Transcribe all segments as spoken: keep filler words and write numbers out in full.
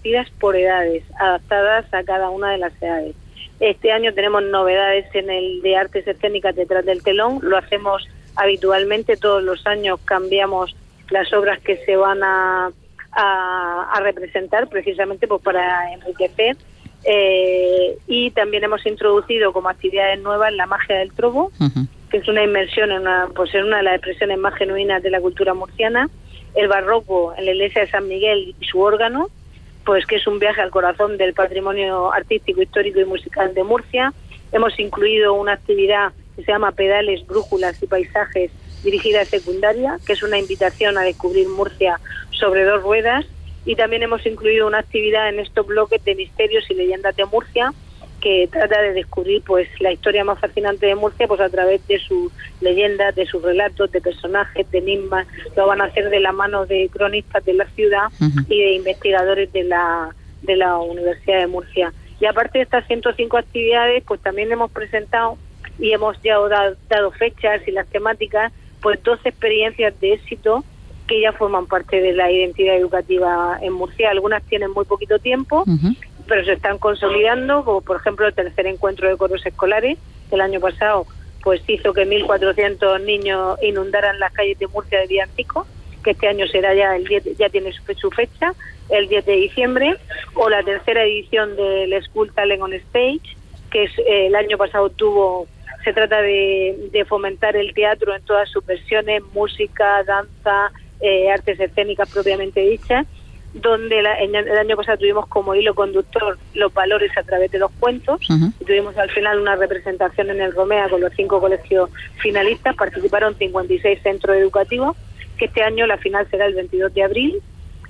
repartidas por edades, adaptadas a cada una de las edades. Este año tenemos novedades en el de artes escénicas detrás del telón, lo hacemos habitualmente, todos los años cambiamos las obras que se van a, a, a representar precisamente pues para enriquecer, eh, y también hemos introducido como actividades nuevas la magia del trobo, uh-huh. que es una inmersión en una, pues en una de las expresiones más genuinas de la cultura murciana, el barroco en la iglesia de San Miguel y su órgano, pues que es un viaje al corazón del patrimonio artístico, histórico y musical de Murcia. Hemos incluido una actividad que se llama Pedales, Brújulas y Paisajes dirigida a secundaria, que es una invitación a descubrir Murcia sobre dos ruedas, y también hemos incluido una actividad en estos bloques de misterios y leyendas de Murcia, que trata de descubrir pues la historia más fascinante de Murcia pues a través de sus leyendas, de sus relatos, de personajes, de enigmas. Lo van a hacer de la mano de cronistas de la ciudad uh-huh. y de investigadores de la de la Universidad de Murcia. Y aparte de estas ciento cinco actividades, pues también hemos presentado y hemos ya dado, dado fechas y las temáticas, pues doce experiencias de éxito que ya forman parte de la identidad educativa en Murcia. Algunas tienen muy poquito tiempo, uh-huh. pero se están consolidando, como por ejemplo el tercer encuentro de coros escolares, que el año pasado pues hizo que mil cuatrocientos niños inundaran las calles de Murcia de villancicos, que este año será ya el diez, ya tiene su, su fecha, el diez de diciembre, o la tercera edición del School Talent on Stage, que es, eh, el año pasado tuvo, se trata de, de fomentar el teatro en todas sus versiones, música, danza, eh, artes escénicas propiamente dichas, donde la, en el año pasado tuvimos como hilo conductor los valores a través de los cuentos, uh-huh. y tuvimos al final una representación en el Romea con los cinco colegios finalistas. Participaron cincuenta y seis centros educativos, que este año la final será el veintidós de abril.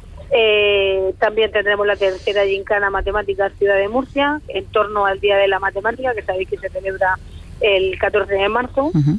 Eh, también tendremos la tercera gincana Matemáticas Ciudad de Murcia, en torno al Día de la Matemática, que sabéis que se celebra el catorce de marzo. Uh-huh.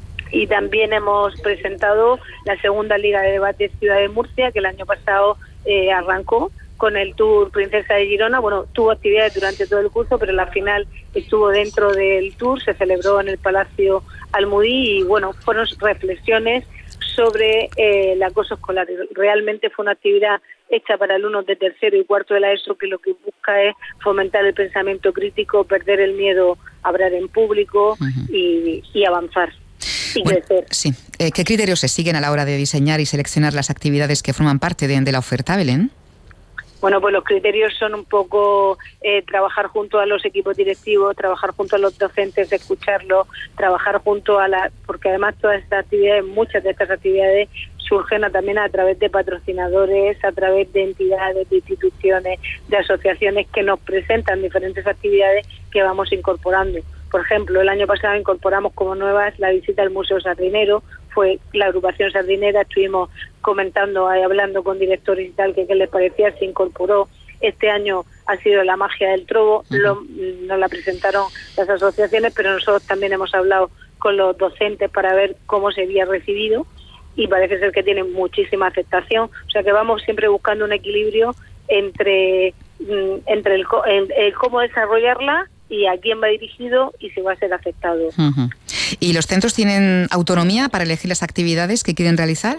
Y también hemos presentado la segunda Liga de Debate Ciudad de Murcia, que el año pasado eh, arrancó con el Tour Princesa de Girona. Bueno, tuvo actividades durante todo el curso, pero la final estuvo dentro del Tour, se celebró en el Palacio Almudí, y bueno, fueron reflexiones sobre eh, el acoso escolar. Realmente fue una actividad hecha para alumnos de tercero y cuarto de la ESO, que lo que busca es fomentar el pensamiento crítico, perder el miedo a hablar en público, uh-huh. y, y avanzar. Bueno, sí. Eh, ¿Qué criterios se siguen a la hora de diseñar y seleccionar las actividades que forman parte de, de la oferta, Belén? Bueno, pues los criterios son un poco eh, trabajar junto a los equipos directivos, trabajar junto a los docentes, escucharlos, trabajar junto a la... porque además todas estas actividades, muchas de estas actividades surgen a, también a través de patrocinadores, a través de entidades, de instituciones, de asociaciones que nos presentan diferentes actividades que vamos incorporando. Por ejemplo, el año pasado incorporamos como nuevas la visita al Museo Sardinero, fue la agrupación sardinera, estuvimos comentando, ahí, hablando con directores y tal, que qué les parecía, se incorporó. Este año ha sido la magia del trobo, uh-huh. lo, nos la presentaron las asociaciones, pero nosotros también hemos hablado con los docentes para ver cómo se había recibido, y parece ser que tienen muchísima aceptación. O sea que vamos siempre buscando un equilibrio entre, entre el, el, el cómo desarrollarla y a quién va dirigido y si va a ser aceptado. Uh-huh. ¿Y los centros tienen autonomía para elegir las actividades que quieren realizar?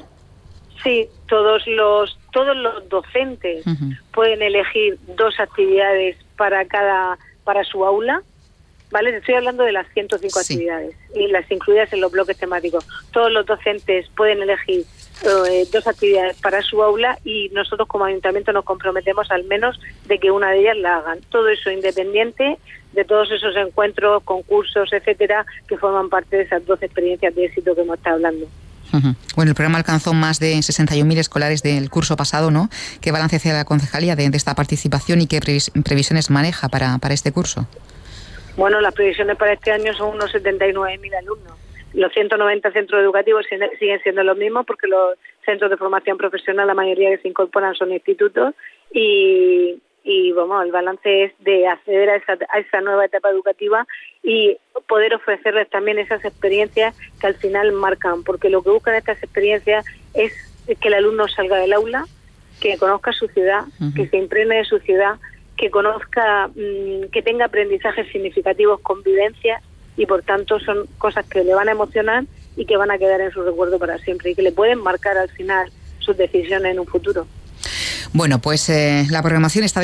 Sí, todos los todos los docentes uh-huh. pueden elegir dos actividades para cada para su aula, ¿vale? Estoy hablando de las ciento cinco sí. actividades y las incluidas en los bloques temáticos. Todos los docentes pueden elegir eh, dos actividades para su aula, y nosotros como ayuntamiento nos comprometemos al menos de que una de ellas la hagan. Todo eso independiente de todos esos encuentros, concursos, etcétera, que forman parte de esas doce experiencias de éxito que hemos estado hablando. Uh-huh. Bueno, el programa alcanzó más de sesenta y un mil escolares del curso pasado, ¿no? ¿Qué balance hace la concejalía de, de esta participación y qué previs- previsiones maneja para, para este curso? Bueno, las previsiones para este año son unos setenta y nueve mil alumnos. Los ciento noventa centros educativos siguen siendo los mismos, porque los centros de formación profesional, la mayoría que se incorporan son institutos, y, y bueno, el balance es de acceder a esa, a esa nueva etapa educativa y poder ofrecerles también esas experiencias que al final marcan, porque lo que buscan estas experiencias es que el alumno salga del aula, que conozca su ciudad, uh-huh. que se impregne de su ciudad, que conozca, mmm, que tenga aprendizajes significativos, convivencia, y por tanto son cosas que le van a emocionar y que van a quedar en su recuerdo para siempre, y que le pueden marcar al final sus decisiones en un futuro. Bueno, pues eh, la programación está